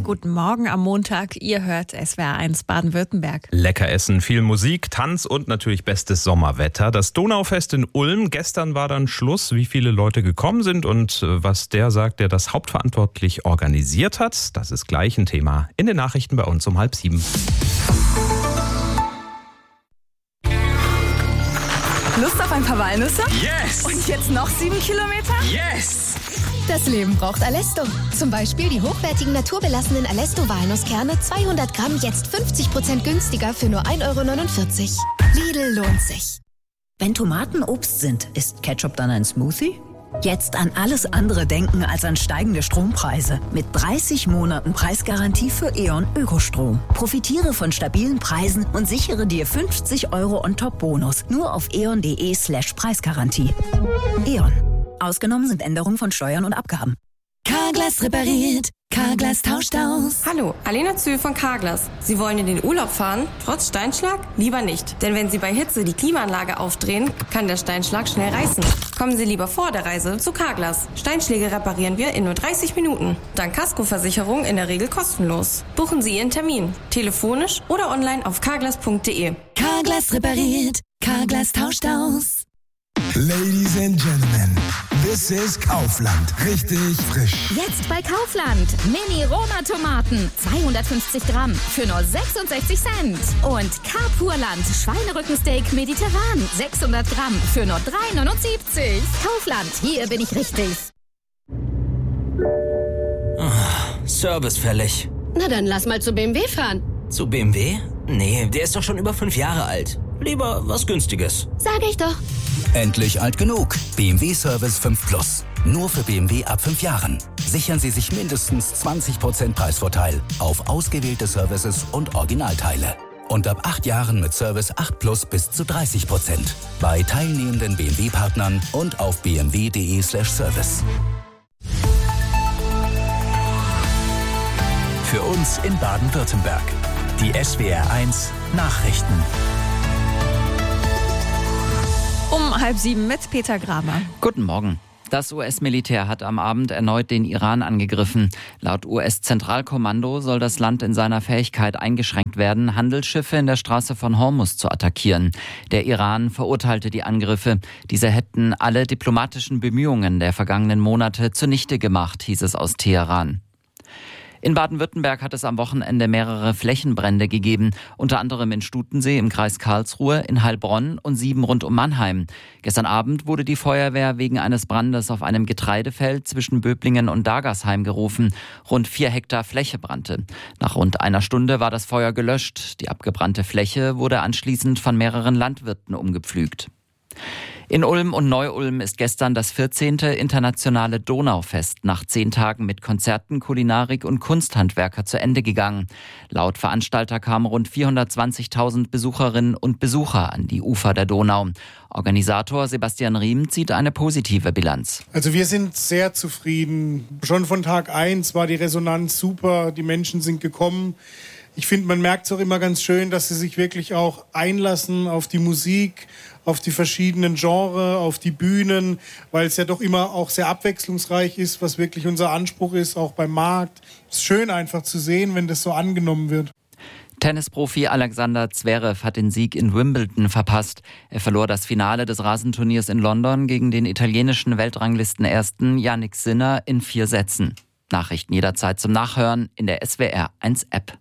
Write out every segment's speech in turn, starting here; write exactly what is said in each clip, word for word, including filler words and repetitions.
guten Morgen am Montag. Ihr hört S W R eins Baden-Württemberg. Lecker essen, viel Musik, Tanz und natürlich bestes Sommerwetter. Das Donaufest in Ulm. Gestern war dann Schluss, wie viele Leute gekommen sind und was der sagt, der das hauptverantwortlich organisiert hat. Das ist gleich ein Thema in den Nachrichten bei uns um halb sieben. Lust auf ein paar Walnüsse? Yes! Und jetzt noch sieben Kilometer? Yes! Das Leben braucht Alesto. Zum Beispiel die hochwertigen naturbelassenen Alesto-Walnusskerne, zweihundert Gramm, jetzt fünfzig Prozent günstiger für nur ein Euro neunundvierzig. Lidl lohnt sich. Wenn Tomaten Obst sind, ist Ketchup dann ein Smoothie? Jetzt an alles andere denken als an steigende Strompreise. Mit dreißig Monaten Preisgarantie für E.ON Ökostrom. Profitiere von stabilen Preisen und sichere dir fünfzig Euro on-top-Bonus. Nur auf eon.de slash Preisgarantie. E.ON. Ausgenommen sind Änderungen von Steuern und Abgaben. Carglass repariert. Carglass tauscht aus. Hallo, Alena Zühl von Carglass. Sie wollen in den Urlaub fahren, trotz Steinschlag? Lieber nicht. Denn wenn Sie bei Hitze die Klimaanlage aufdrehen, kann der Steinschlag schnell reißen. Kommen Sie lieber vor der Reise zu Carglass. Steinschläge reparieren wir in nur dreißig Minuten. Dank Kaskoversicherung in der Regel kostenlos. Buchen Sie Ihren Termin. Telefonisch oder online auf carglass punkt de. Carglass repariert. Carglass tauscht aus. Ladies and Gentlemen, this is Kaufland. Richtig frisch. Jetzt bei Kaufland. Mini-Roma-Tomaten. zweihundertfünfzig Gramm für nur sechsundsechzig Cent. Und Carpurland Schweinerückensteak mediterran. sechshundert Gramm für nur drei neunundsiebzig. Kaufland, hier bin ich richtig. Oh, Service fällig. Na dann lass mal zu B M W fahren. Zu B M W? Nee, der ist doch schon über fünf Jahre alt. Lieber was Günstiges. Sag ich doch. Endlich alt genug. B M W Service fünf Plus. Nur für B M W ab fünf Jahren. Sichern Sie sich mindestens zwanzig Prozent Preisvorteil auf ausgewählte Services und Originalteile. Und ab acht Jahren mit Service acht Plus bis zu dreißig Prozent. Bei teilnehmenden B M W-Partnern und auf b m w punkt de slash service. Für uns in Baden-Württemberg. Die S W R eins Nachrichten. Um halb sieben mit Peter Gramer. Guten Morgen. Das U S-Militär hat am Abend erneut den Iran angegriffen. Laut U S-Zentralkommando soll das Land in seiner Fähigkeit eingeschränkt werden, Handelsschiffe in der Straße von Hormuz zu attackieren. Der Iran verurteilte die Angriffe. Diese hätten alle diplomatischen Bemühungen der vergangenen Monate zunichte gemacht, hieß es aus Teheran. In Baden-Württemberg hat es am Wochenende mehrere Flächenbrände gegeben, unter anderem in Stutensee im Kreis Karlsruhe, in Heilbronn und Sieben rund um Mannheim. Gestern Abend wurde die Feuerwehr wegen eines Brandes auf einem Getreidefeld zwischen Böblingen und Dagersheim gerufen. Rund vier Hektar Fläche brannte. Nach rund einer Stunde war das Feuer gelöscht. Die abgebrannte Fläche wurde anschließend von mehreren Landwirten umgepflügt. In Ulm und Neu-Ulm ist gestern das vierzehnte internationale Donaufest nach zehn Tagen mit Konzerten, Kulinarik und Kunsthandwerker zu Ende gegangen. Laut Veranstalter kamen rund vierhundertzwanzigtausend Besucherinnen und Besucher an die Ufer der Donau. Organisator Sebastian Riem zieht eine positive Bilanz. Also wir sind sehr zufrieden. Schon von Tag eins war die Resonanz super, die Menschen sind gekommen. Ich finde, man merkt es auch immer ganz schön, dass sie sich wirklich auch einlassen auf die Musik, auf die verschiedenen Genres, auf die Bühnen, weil es ja doch immer auch sehr abwechslungsreich ist, was wirklich unser Anspruch ist, auch beim Markt. Es ist schön einfach zu sehen, wenn das so angenommen wird. Tennisprofi Alexander Zverev hat den Sieg in Wimbledon verpasst. Er verlor das Finale des Rasenturniers in London gegen den italienischen Weltranglistenersten Jannik Sinner in vier Sätzen. Nachrichten jederzeit zum Nachhören in der S W R eins App.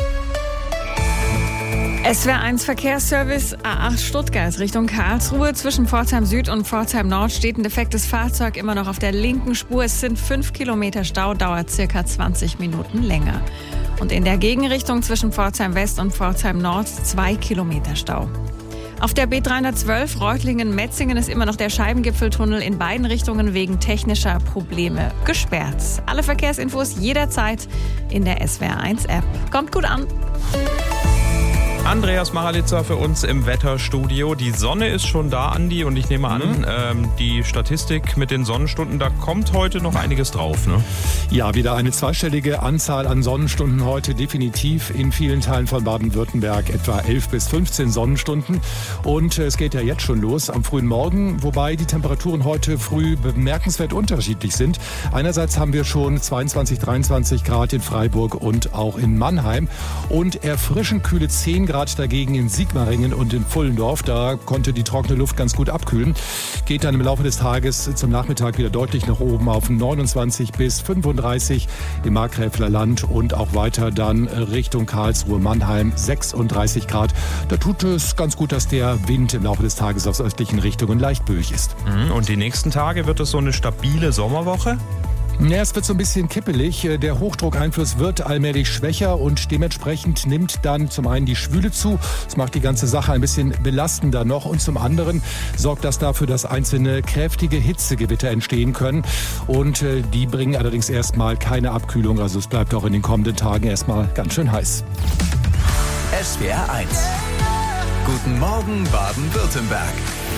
S W R eins Verkehrsservice A acht Stuttgart Richtung Karlsruhe. Zwischen Pforzheim Süd und Pforzheim Nord steht ein defektes Fahrzeug immer noch auf der linken Spur. Es sind fünf Kilometer Stau, dauert circa zwanzig Minuten länger. Und in der Gegenrichtung zwischen Pforzheim West und Pforzheim Nord zwei Kilometer Stau. Auf der B dreihundertzwölf Reutlingen-Metzingen ist immer noch der Scheibengipfeltunnel in beiden Richtungen wegen technischer Probleme gesperrt. Alle Verkehrsinfos jederzeit in der S W R eins App. Kommt gut an! Andreas Maralitzer für uns im Wetterstudio. Die Sonne ist schon da, Andi, und ich nehme an, mhm. ähm, die Statistik mit den Sonnenstunden, da kommt heute noch einiges drauf, ne? Ja, wieder eine zweistellige Anzahl an Sonnenstunden heute, definitiv in vielen Teilen von Baden-Württemberg, etwa elf bis fünfzehn Sonnenstunden. Und es geht ja jetzt schon los am frühen Morgen, wobei die Temperaturen heute früh bemerkenswert unterschiedlich sind. Einerseits haben wir schon zweiundzwanzig, dreiundzwanzig Grad in Freiburg und auch in Mannheim und erfrischend kühle zehn Grad dagegen in Sigmaringen und in Pfullendorf. Da konnte die trockene Luft ganz gut abkühlen. Geht dann im Laufe des Tages zum Nachmittag wieder deutlich nach oben auf neunundzwanzig bis fünfunddreißig im Markgräfler Land und auch weiter dann Richtung Karlsruhe, Mannheim sechsunddreißig Grad. Da tut es ganz gut, dass der Wind im Laufe des Tages aus östlichen Richtungen leicht böig ist. Und die nächsten Tage wird es so eine stabile Sommerwoche? Ja, es wird so ein bisschen kippelig. Der Hochdruckeinfluss wird allmählich schwächer und dementsprechend nimmt dann zum einen die Schwüle zu. Das macht die ganze Sache ein bisschen belastender noch und zum anderen sorgt das dafür, dass einzelne kräftige Hitzegewitter entstehen können und äh, die bringen allerdings erstmal keine Abkühlung. Also es bleibt auch in den kommenden Tagen erstmal ganz schön heiß. S W R eins. Guten Morgen Baden-Württemberg.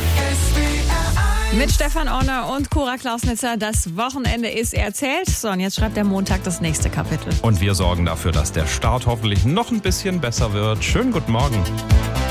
Mit Stefan Orner und Cora Klausnitzer. Das Wochenende ist erzählt. So, und jetzt schreibt der Montag das nächste Kapitel. Und wir sorgen dafür, dass der Start hoffentlich noch ein bisschen besser wird. Schönen guten Morgen.